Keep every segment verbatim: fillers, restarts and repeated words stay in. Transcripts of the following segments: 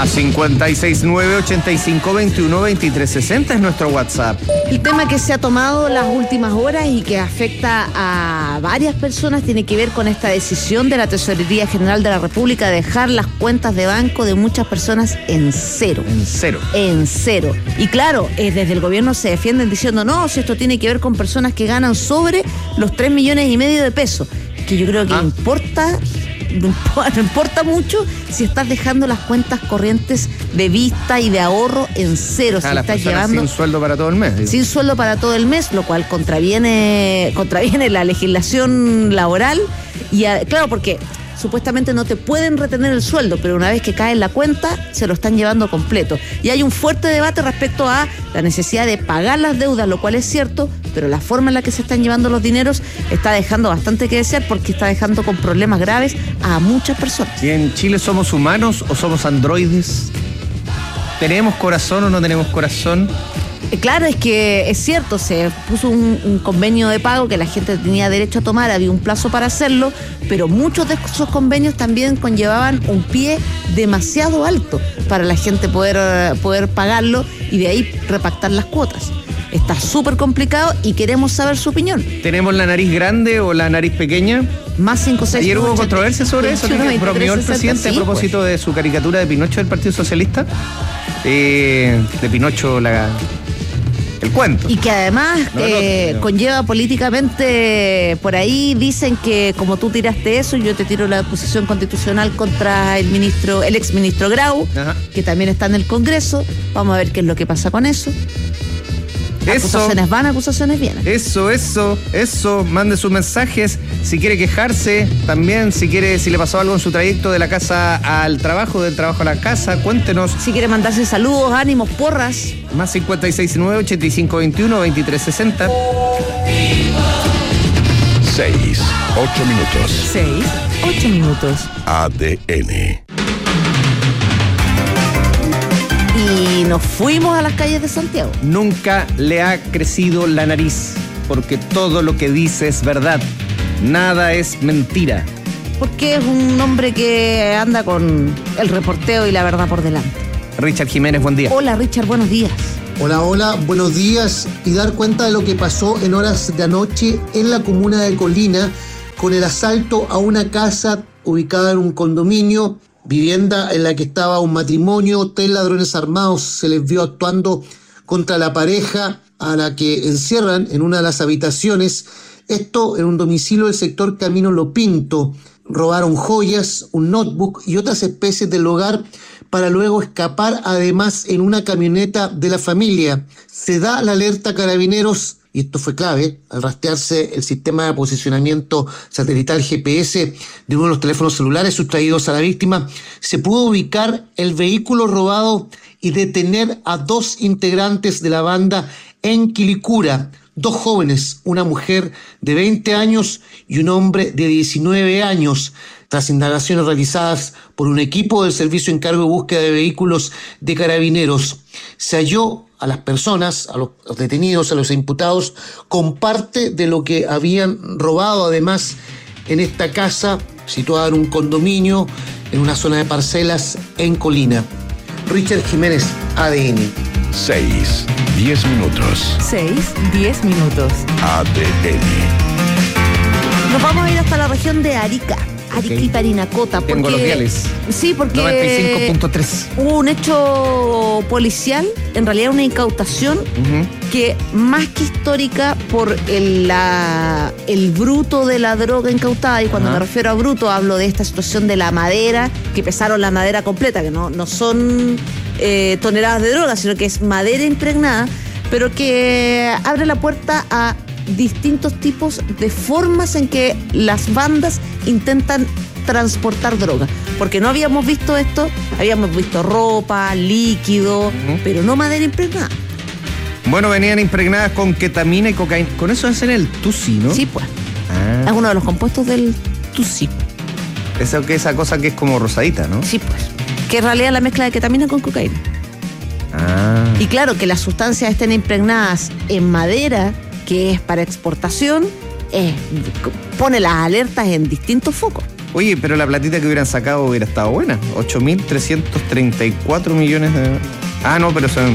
A cincuenta y seis nueve, ochenta y cinco, veintiuno, veintitrés, sesenta es nuestro WhatsApp. El tema que se ha tomado las últimas horas y que afecta a varias personas tiene que ver con esta decisión de la Tesorería General de la República de dejar las cuentas de banco de muchas personas en cero. En cero. En cero. Y claro, eh, desde el gobierno se defienden diciendo, no, si esto tiene que ver con personas que ganan sobre los tres millones y medio de pesos. Que yo creo que ah. importa... No importa mucho si estás dejando las cuentas corrientes de vista y de ahorro en cero. Ah, si las estás llevando sin sueldo para todo el mes. Digo. Sin sueldo para todo el mes, lo cual contraviene, contraviene la legislación laboral. Y a, claro, porque supuestamente no te pueden retener el sueldo, pero una vez que cae en la cuenta, se lo están llevando completo. Y hay un fuerte debate respecto a la necesidad de pagar las deudas, lo cual es cierto, pero la forma en la que se están llevando los dineros está dejando bastante que desear porque está dejando con problemas graves a muchas personas. ¿Y en Chile somos humanos o somos androides? ¿Tenemos corazón o no tenemos corazón? Claro, es que es cierto, se puso un, un convenio de pago que la gente tenía derecho a tomar, había un plazo para hacerlo, pero muchos de esos convenios también conllevaban un pie demasiado alto para la gente poder, poder pagarlo y de ahí repactar las cuotas. Está súper complicado y queremos saber su opinión. ¿Tenemos la nariz grande o la nariz pequeña? Más cinco, seis, Ayer hubo controversia sobre eso, que bromeó el presidente a propósito pues. de su caricatura de Pinocho del Partido Socialista. Eh, de Pinocho, la... el cuento. Y que además no, eh, no, no. conlleva políticamente, por ahí dicen que como tú tiraste eso, yo te tiro la posición constitucional contra el ministro, el exministro Grau, Ajá. que también está en el Congreso. Vamos a ver qué es lo que pasa con eso. Eso, acusaciones van, acusaciones vienen. Eso, eso, eso. Mande sus mensajes. Si quiere quejarse, también. Si quiere, si le pasó algo en su trayecto de la casa al trabajo, del trabajo a la casa, cuéntenos. Si quiere mandarse saludos, ánimos, porras. Más cincuenta y seis nueve, ochenta y cinco, veintiuno, veintitrés, sesenta. Seis, ocho minutos. Seis, ocho minutos. A D N. Y nos fuimos a las calles de Santiago. Nunca le ha crecido la nariz, porque todo lo que dice es verdad. Nada es mentira. Porque es un hombre que anda con el reporteo y la verdad por delante. Richard Jiménez, buen día. Hola Richard, buenos días. Hola, hola, buenos días. Y dar cuenta de lo que pasó en horas de anoche en la comuna de Colina con el asalto a una casa ubicada en un condominio, vivienda en la que estaba un matrimonio. Tres ladrones armados se les vio actuando contra la pareja a la que encierran en una de las habitaciones. Esto en un domicilio del sector Camino Lo Pinto. Robaron joyas, un notebook y otras especies del hogar para luego escapar, además en una camioneta de la familia. Se da la alerta a Carabineros, y esto fue clave, al rastrearse el sistema de posicionamiento satelital G P S de uno de los teléfonos celulares sustraídos a la víctima, se pudo ubicar el vehículo robado y detener a dos integrantes de la banda en Quilicura. Dos jóvenes, una mujer de veinte años y un hombre de diecinueve años. Tras indagaciones realizadas por un equipo del Servicio Encargo de Búsqueda de Vehículos de Carabineros, se halló a las personas, a los detenidos, a los imputados, con parte de lo que habían robado, además, en esta casa situada en un condominio, en una zona de parcelas en Colina. Richard Jiménez, A D N. Seis, diez minutos. Seis, diez minutos. A D N. Nos vamos a ir hasta la región de Arica. Arica okay. y Parinacota. Tengo los diales. Sí, porque noventa y cinco punto tres. Hubo un hecho policial, en realidad una incautación, uh-huh. que más que histórica por el, la, el bruto de la droga incautada, y cuando uh-huh. me refiero a bruto hablo de esta situación de la madera, que pesaron la madera completa, que no, no son eh, toneladas de droga, sino que es madera impregnada, pero que abre la puerta a distintos tipos de formas en que las bandas intentan transportar droga, porque no habíamos visto esto, habíamos visto ropa, líquido, uh-huh. pero no madera impregnada. Bueno, venían impregnadas con ketamina y cocaína. Con eso hacen el tusi, ¿no? Sí, pues. Ah. Es uno de los compuestos del tusi. Esa, esa cosa que es como rosadita, ¿no? Sí, pues. Que en realidad es la mezcla de ketamina con cocaína. Ah. Y claro, que las sustancias estén impregnadas en madera, que es para exportación, eh, pone las alertas en distintos focos. Oye, pero la platita que hubieran sacado hubiera estado buena. ocho mil trescientos treinta y cuatro millones de... Ah, no, pero son...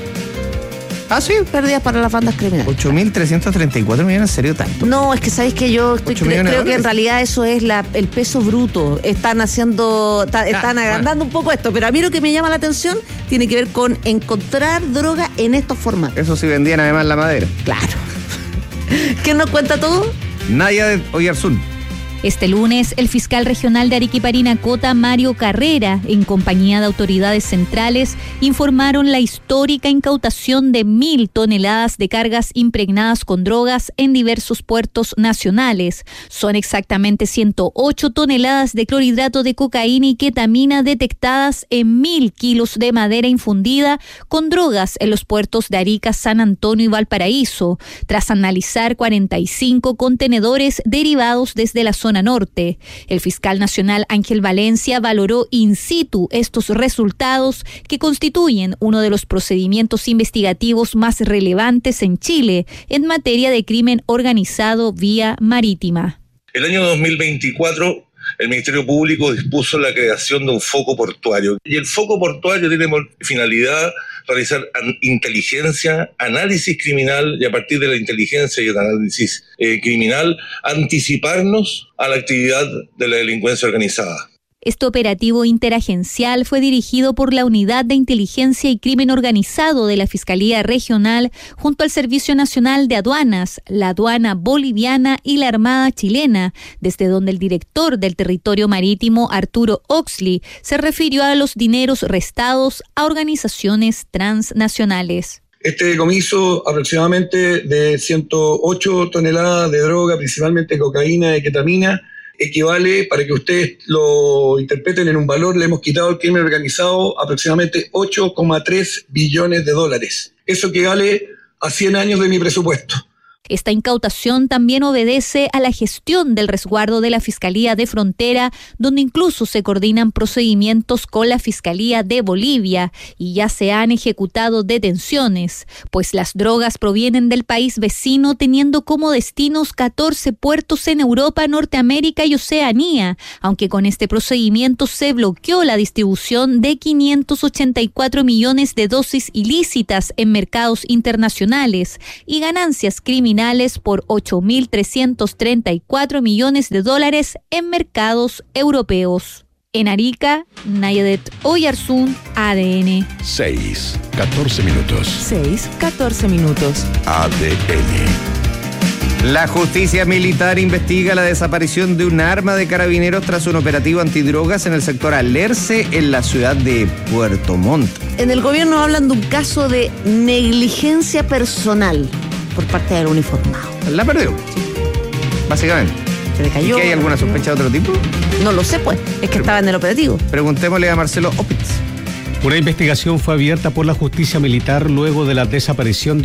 Ah, sí. Pérdidas para las bandas criminales. ocho mil trescientos treinta y cuatro millones, ¿en serio tanto? No, es que sabéis que yo estoy, cre- creo que en realidad eso es la, el peso bruto. Están haciendo, ta, están ah, agrandando bueno. un poco esto, pero a mí lo que me llama la atención tiene que ver con encontrar droga en estos formatos. Eso sí vendían además la madera. Claro. ¿Quién nos cuenta todo? Nadia de Oyarzún. Este lunes, el fiscal regional de Arequipa-Parinacota, Mario Carrera, en compañía de autoridades centrales, informaron la histórica incautación de mil toneladas de cargas impregnadas con drogas en diversos puertos nacionales. Son exactamente ciento ocho toneladas de clorhidrato de cocaína y ketamina detectadas en mil kilos de madera infundida con drogas en los puertos de Arica, San Antonio y Valparaíso, tras analizar cuarenta y cinco contenedores derivados desde la zona norte. El fiscal nacional Ángel Valencia valoró in situ estos resultados que constituyen uno de los procedimientos investigativos más relevantes en Chile en materia de crimen organizado vía marítima. El año dos mil veinticuatro el Ministerio Público dispuso la creación de un foco portuario y el foco portuario tiene por finalidad realizar an- inteligencia, análisis criminal y a partir de la inteligencia y el análisis eh, criminal anticiparnos a la actividad de la delincuencia organizada. Este operativo interagencial fue dirigido por la Unidad de Inteligencia y Crimen Organizado de la Fiscalía Regional junto al Servicio Nacional de Aduanas, la Aduana Boliviana y la Armada Chilena, desde donde el director del territorio marítimo, Arturo Oxley, se refirió a los dineros restados a organizaciones transnacionales. Este decomiso aproximadamente de ciento ocho toneladas de droga, principalmente cocaína y ketamina, equivale, para que ustedes lo interpreten en un valor, le hemos quitado al crimen organizado aproximadamente ocho coma tres billones de dólares. Eso equivale a cien años de mi presupuesto. Esta incautación también obedece a la gestión del resguardo de la Fiscalía de Frontera, donde incluso se coordinan procedimientos con la Fiscalía de Bolivia y ya se han ejecutado detenciones, pues las drogas provienen del país vecino teniendo como destinos catorce puertos en Europa, Norteamérica y Oceanía, aunque con este procedimiento se bloqueó la distribución de quinientos ochenta y cuatro millones de dosis ilícitas en mercados internacionales y ganancias criminales por ocho mil trescientos treinta y cuatro millones de dólares en mercados europeos. En Arica, Nayadet Oyarzún, A D N. seis, catorce minutos. seis, catorce minutos. A D N. La justicia militar investiga la desaparición de un arma de carabineros tras un operativo antidrogas en el sector Alerce, en la ciudad de Puerto Montt. En el gobierno hablan de un caso de negligencia personal por parte del uniformado. La perdió, básicamente. Se le cayó. ¿Y que hay alguna sospecha de otro tipo? No lo sé, pues. Es que Pero, estaba en el operativo. Preguntémosle a Marcelo Opitz. Una investigación fue abierta por la justicia militar luego de la desaparición de